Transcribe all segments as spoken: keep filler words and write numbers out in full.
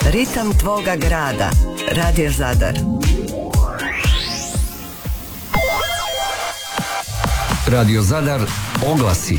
Ritam tvoga grada. Radio Zadar. Radio Zadar oglasi.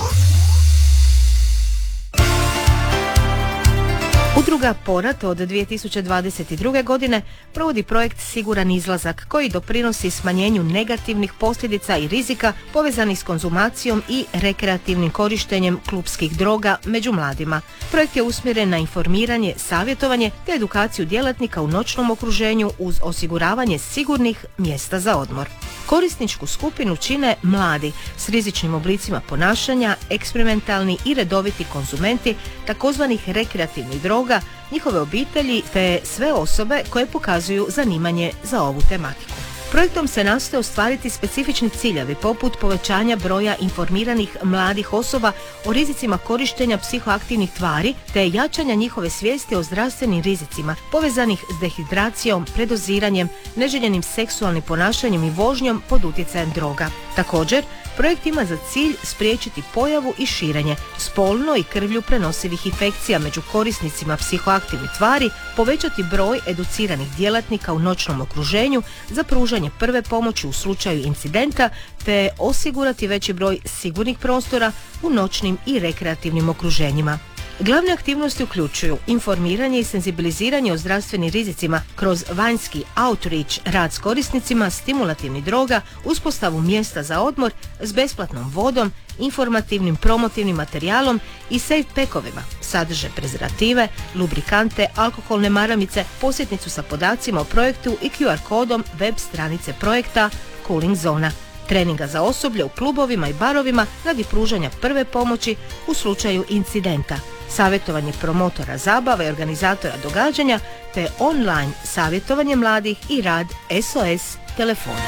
Udruga Porat od dvije tisuće dvadeset druge. godine provodi projekt Siguran izlazak koji doprinosi smanjenju negativnih posljedica i rizika povezanih s konzumacijom i rekreativnim korištenjem klupskih droga među mladima. Projekt je usmjeren na informiranje, savjetovanje te edukaciju djelatnika u noćnom okruženju uz osiguravanje sigurnih mjesta za odmor. Korisničku skupinu čine mladi s rizičnim oblicima ponašanja, eksperimentalni i redoviti konzumenti takozvanih rekreativnih droga, njihove obitelji te sve osobe koje pokazuju zanimanje za ovu tematiku. Projektom se nastoje ostvariti specifični ciljevi poput povećanja broja informiranih mladih osoba o rizicima korištenja psihoaktivnih tvari te jačanja njihove svijesti o zdravstvenim rizicima povezanih s dehidracijom, predoziranjem, neželjenim seksualnim ponašanjem i vožnjom pod utjecajem droga. Također, projekt ima za cilj spriječiti pojavu i širenje spolno i krvlju prenosivih infekcija među korisnicima psihoaktivnih tvari, povećati broj educiranih djelatnika u noćnom okruženju za pružanje prve pomoći u slučaju incidenta te osigurati veći broj sigurnih prostora u noćnim i rekreativnim okruženjima. Glavne aktivnosti uključuju informiranje i senzibiliziranje o zdravstvenim rizicima kroz vanjski outreach, rad s korisnicima stimulativnih droga, uspostavu mjesta za odmor s besplatnom vodom, informativnim promotivnim materijalom i safe packovima, sadrže prezervative, lubrikante, alkoholne maramice, posjetnicu sa podacima o projektu i Q R kodom web stranice projekta Cooling Zona. Treninga za osoblje u klubovima i barovima radi pružanja prve pomoći u slučaju incidenta, savjetovanje promotora zabave i organizatora događanja, te online savjetovanje mladih i rad S O S telefona.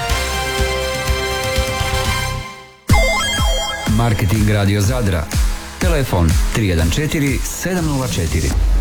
Marketing Radio Zadra. Telefon tri jedan četiri sedam nula četiri.